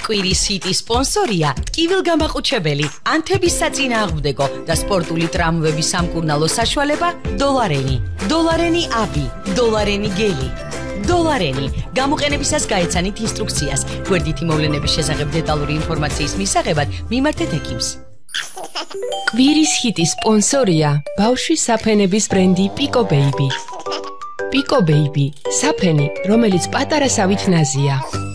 კვირის ჰიტის სპონსორია ტკივილგამაყუჩებელი, ანთების საწინააღმდეგო და სპორტული ტრამვების სამკურნალო საშუალება დოლარენი. დოლარენი აბი, დოლარენი გელი. დოლარენი. გამოყენებისას გაეცანით ინსტრუქციას. გვერდითი მოვლენების შესახებ დეტალური ინფორმაციის მისაღებად მიმართეთ ექიმს. კვირის ჰიტის სპონსორია ბავშვის საფენების ბრენდი Pico Baby. Pico Baby, საფენი, რომელიც პატარა სავით ნაზია.